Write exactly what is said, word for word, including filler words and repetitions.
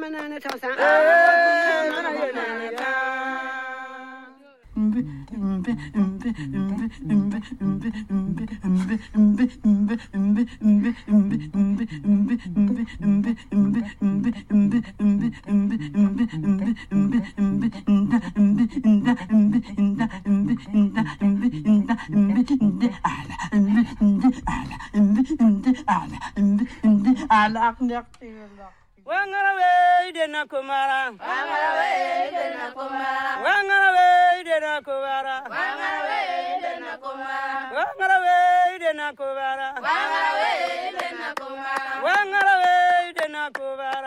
manana tausa Wangarawe de nakumara Wangarawe de nakumara Wangarawe de nakumara Wangarawe de nakumara Wangarawe de nakumara Wangarawe de nakumara Wangarawe de nakumara